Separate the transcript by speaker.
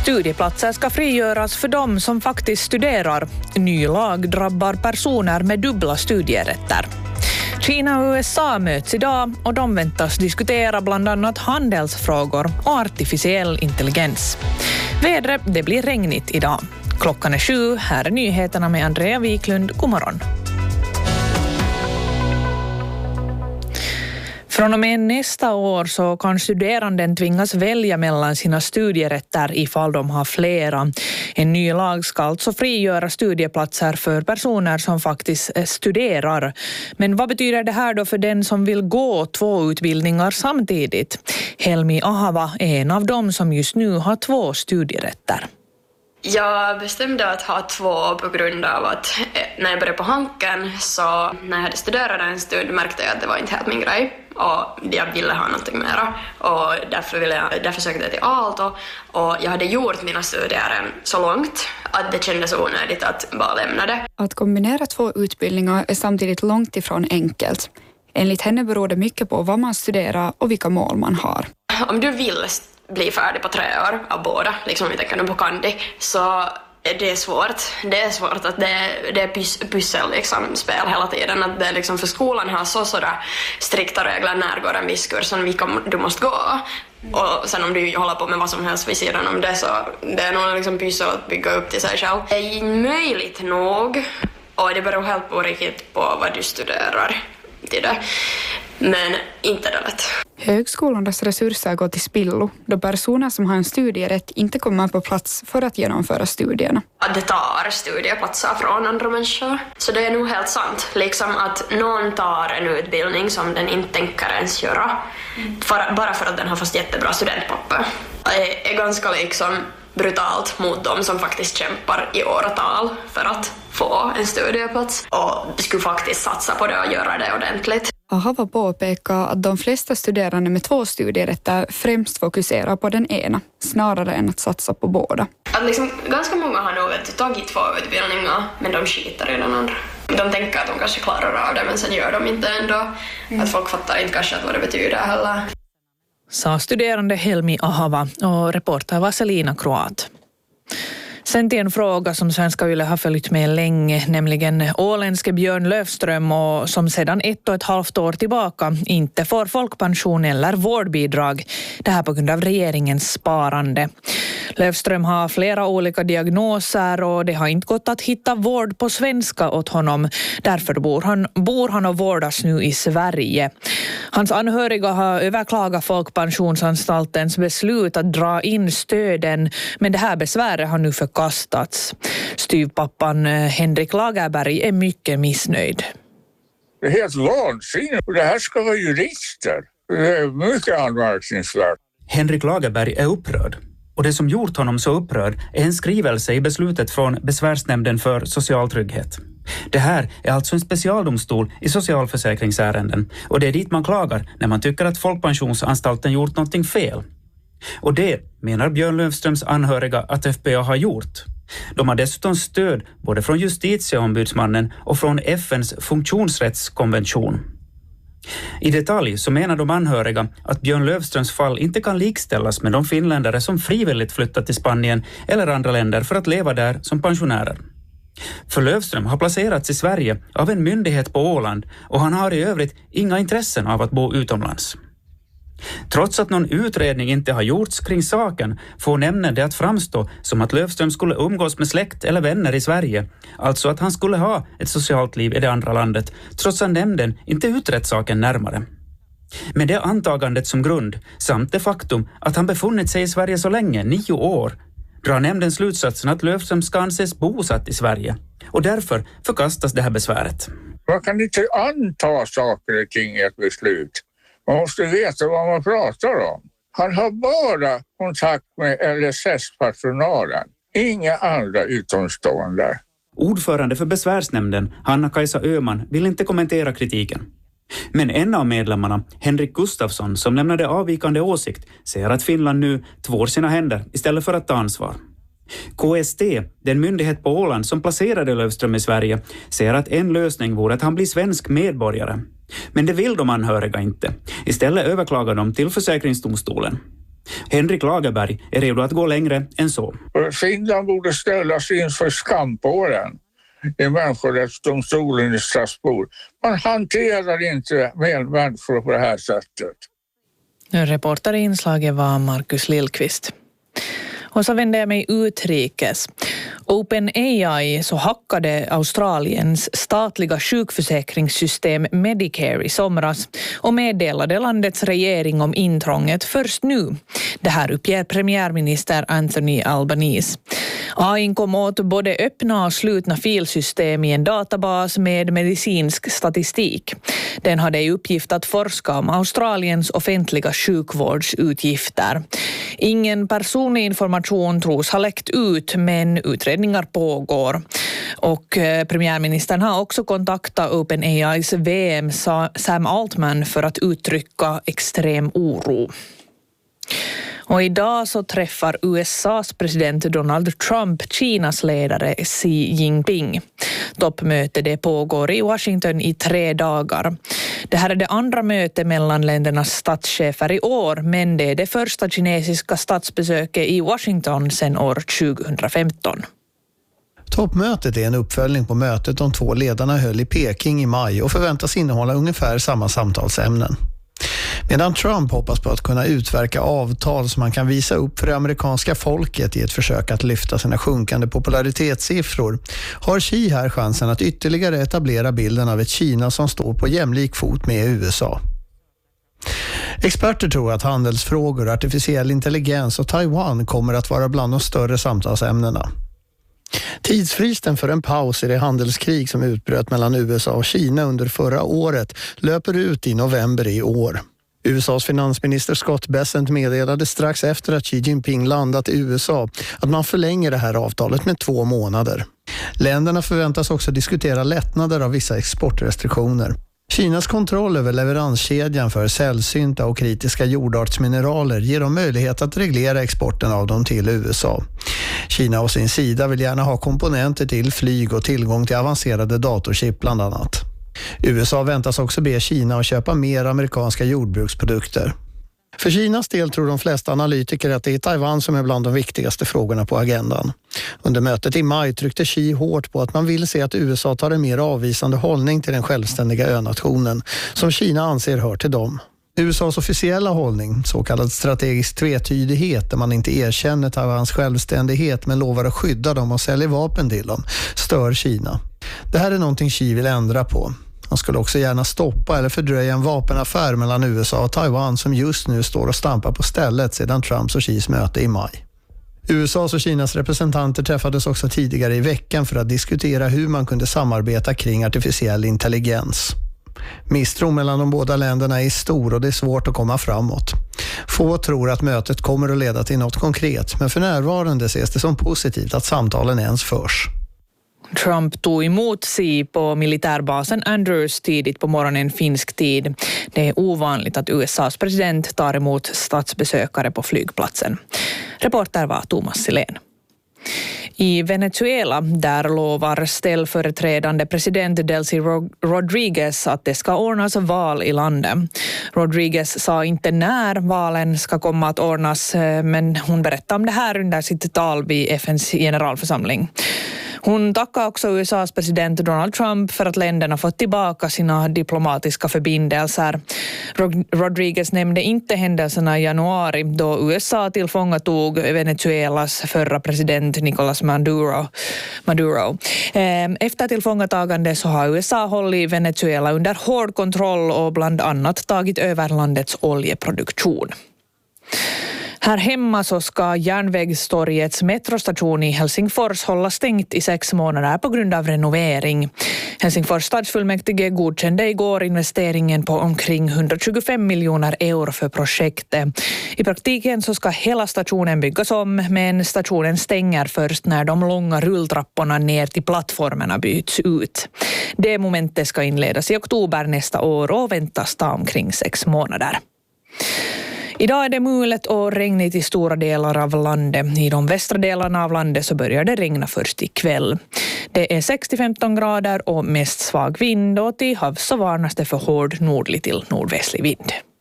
Speaker 1: Studieplatser ska frigöras för dem som faktiskt studerar. Ny lag drabbar personer med dubbla studierätter. Kina och USA möts idag och de väntas diskutera bland annat handelsfrågor och artificiell intelligens. Vädret, det blir regnigt idag. Klockan är 7, här är nyheterna med Andrea Wiklund. God morgon. Från och med nästa år så kan studeranden tvingas välja mellan sina studierätter ifall de har flera. En ny lag ska alltså frigöra studieplatser för personer som faktiskt studerar. Men vad betyder det här då för den som vill gå 2 utbildningar samtidigt? Helmi Ahava är en av dem som just nu har 2 studierätter.
Speaker 2: Jag bestämde att ha 2 på grund av att när jag började på Hanken så när jag hade studerat en stund märkte jag att det var inte helt min grej och jag ville ha någonting mera och därför sökte jag till Aalto och jag hade gjort mina studier så långt att det kändes onödigt att bara lämna det.
Speaker 3: Att kombinera 2 utbildningar är samtidigt långt ifrån enkelt. Enligt henne beror det mycket på vad man studerar och vilka mål man har.
Speaker 2: Om du vill bli färdig på 3 år av båda, liksom vi tänker nu på Kandi, så är det svårt. Det är svårt att det är pussel liksom, spel hela tiden. Att det liksom, för skolan har sådär strikta regler när går en viss kurs som du måste gå. Och sen om du håller på med vad som helst vid sidan om det så det är nog liksom pussel att bygga upp till sig själv. Det är möjligt nog och det beror helt på riktigt på vad du studerar till det. Men inte det lätt.
Speaker 3: Högskolornas resurser går till spillo då personer som har en studierätt inte kommer på plats för att genomföra studierna.
Speaker 2: Att det tar studieplatser från andra människor. Så det är nog helt sant. Liksom att någon tar en utbildning som den inte tänker ens göra. Bara för att den har fått jättebra studentpapper. Det är ganska liksom brutalt mot dem som faktiskt kämpar i åratal för att få en studieplats och skulle faktiskt satsa på det och göra det ordentligt.
Speaker 3: Ahava påpekar att de flesta studerande med 2 studierätter främst fokuserar på den ena, snarare än att satsa på båda.
Speaker 2: Att liksom, ganska många har nog tagit 2 utbildningar, men de skiter i den andra. De tänker att de kanske klarar av det, men sen gör de inte ändå. Att folk fattar inte kanske vad det betyder heller.
Speaker 1: Sa studerande Helmi Ahava och reporter var Selina Kroat. Sen till en fråga som Svenska Yle har följt med länge, nämligen åländske Björn Löfström och som sedan 1,5 år tillbaka inte får folkpension eller vårdbidrag. Det här på grund av regeringens sparande. Löfström har flera olika diagnoser och det har inte gått att hitta vård på svenska åt honom. Därför bor han och vårdas nu i Sverige. Hans anhöriga har överklagat Folkpensionsanstaltens beslut att dra in stöden, men det här besväret har nu förkastats. Styvpappan Henrik Lagerberg är mycket missnöjd.
Speaker 4: Det är helt vansinnigt. Det här ska vara jurister. Det är mycket anmärkningsvärt.
Speaker 5: Henrik Lagerberg är upprörd. Och det som gjort honom så upprörd är en skrivelse i beslutet från Besvärsnämnden för social trygghet. Det här är alltså en specialdomstol i socialförsäkringsärenden och det är dit man klagar när man tycker att Folkpensionsanstalten gjort någonting fel. Och det menar Björn Löfströms anhöriga att FPA har gjort. De har dessutom stöd både från justitieombudsmannen och från FNs funktionsrättskonvention. I detalj så menar de anhöriga att Björn Löfströms fall inte kan likställas med de finländare som frivilligt flyttat till Spanien eller andra länder för att leva där som pensionärer. För Löfström har placerats i Sverige av en myndighet på Åland och han har i övrigt inga intressen av att bo utomlands. Trots att någon utredning inte har gjorts kring saken får nämnden det att framstå som att Löfström skulle umgås med släkt eller vänner i Sverige, alltså att han skulle ha ett socialt liv i det andra landet, trots att nämnden inte utrett saken närmare. Med det antagandet som grund, samt det faktum att han befunnit sig i Sverige så länge, 9 år, drar nämnden slutsatsen att Löfström ska anses bosatt i Sverige och därför förkastas det här besväret.
Speaker 4: Man kan inte anta saker och ting i ett beslut. Man måste veta vad man pratar om. Han har bara kontakt med LSS-personalen. Inga andra utomstående.
Speaker 5: Ordförande för besvärsnämnden, Hanna-Kajsa Öhman, vill inte kommentera kritiken. Men en av medlemmarna, Henrik Gustafsson, som lämnade avvikande åsikt, säger att Finland nu tvår sina händer istället för att ta ansvar. KST, den myndighet på Åland som placerade Löfström i Sverige, säger att en lösning vore att han blir svensk medborgare. Men det vill de anhöriga inte. Istället överklagar de till försäkringsdomstolen. Henrik Lagerberg är redo att gå längre än så.
Speaker 4: Finland borde ställas inför skampåren i människorättsdomstolen i Strasbourg. Man hanterar inte människor på det här sättet.
Speaker 1: Reporter i inslaget var Markus Lillqvist. Och så vänder jag mig utrikes. OpenAI så hackade Australiens statliga sjukförsäkringssystem Medicare i somras och meddelade landets regering om intrånget först nu. Det här uppger premiärminister Anthony Albanese. AI kom åt både öppna och slutna filsystem i en databas med medicinsk statistik. Den hade i uppgift att forska om Australiens offentliga sjukvårdsutgifter. Ingen personlig information tros ha läckt ut, men utredningar pågår. Och premiärministern har också kontaktat OpenAIs VM Sam Altman för att uttrycka extrem oro. Och idag så träffar USAs president Donald Trump Kinas ledare Xi Jinping. Toppmötet det pågår i Washington i 3 dagar. Det här är det andra mötet mellan ländernas statschefer i år, men det är det första kinesiska statsbesöket i Washington sedan år 2015.
Speaker 6: Toppmötet är en uppföljning på mötet de 2 ledarna höll i Peking i maj och förväntas innehålla ungefär samma samtalsämnen. Medan Trump hoppas på att kunna utverka avtal som man kan visa upp för det amerikanska folket i ett försök att lyfta sina sjunkande popularitetssiffror, har Xi här chansen att ytterligare etablera bilden av ett Kina som står på jämlik fot med USA. Experter tror att handelsfrågor, artificiell intelligens och Taiwan kommer att vara bland de större samtalsämnena. Tidsfristen för en paus i det handelskrig som utbröt mellan USA och Kina under förra året löper ut i november i år. USAs finansminister Scott Bessent meddelade strax efter att Xi Jinping landat i USA att man förlänger det här avtalet med 2 månader. Länderna förväntas också diskutera lättnader av vissa exportrestriktioner. Kinas kontroll över leveranskedjan för sällsynta och kritiska jordartsmineraler ger dem möjlighet att reglera exporten av dem till USA. Kina å sin sida vill gärna ha komponenter till flyg och tillgång till avancerade datorchip bland annat. USA väntas också be Kina att köpa mer amerikanska jordbruksprodukter. För Kinas del tror de flesta analytiker att det är Taiwan som är bland de viktigaste frågorna på agendan. Under mötet i maj tryckte Xi hårt på att man vill se att USA tar en mer avvisande hållning till den självständiga önationen som Kina anser hör till dem. USAs officiella hållning, så kallad strategisk tvetydighet där man inte erkänner Taiwans självständighet men lovar att skydda dem och sälja vapen till dem, stör Kina. Det här är någonting Xi vill ändra på. Han skulle också gärna stoppa eller fördröja en vapenaffär mellan USA och Taiwan som just nu står och stampar på stället sedan Trumps och Xis möte i maj. USAs och Kinas representanter träffades också tidigare i veckan för att diskutera hur man kunde samarbeta kring artificiell intelligens. Misstron mellan de båda länderna är stor och det är svårt att komma framåt. Få tror att mötet kommer att leda till något konkret, men för närvarande ses det som positivt att samtalen ens förs.
Speaker 1: Trump tog emot Xi på militärbasen Andrews tidigt på morgonen finsk tid. Det är ovanligt att USAs president tar emot statsbesökare på flygplatsen. Reporter var Thomas Silén. I Venezuela där lovar ställföreträdande president Delcy Rodriguez att det ska ordnas val i landet. Rodriguez sa inte när valen ska komma att ordnas, men hon berättade om det här under sitt tal vid FN:s generalförsamling. Hon tackar också USAs president Donald Trump för att länderna fått tillbaka sina diplomatiska förbindelser. Rodriguez nämnde inte händelserna i januari då USA tillfångatog Venezuelas förra president Nicolás Maduro. Efter tillfångatagande så har USA hållit Venezuela under hård kontroll och bland annat tagit över landets oljeproduktion. Här hemma så ska Järnvägstorgets metrostation i Helsingfors hålla stängt i 6 månader på grund av renovering. Helsingfors stadsfullmäktige godkände igår investeringen på omkring 125 miljoner euro för projektet. I praktiken så ska hela stationen byggas om, men stationen stänger först när de långa rulltrapporna ner till plattformarna byts ut. Det momentet ska inledas i oktober nästa år och väntas ta omkring 6 månader. Idag är det mulet och regnigt i stora delar av landet. I de västra delarna av landet så börjar det regna först ikväll. Det är 6-15 grader och mest svag vind och till havs så varnas det för hård nordlig till nordvästlig vind.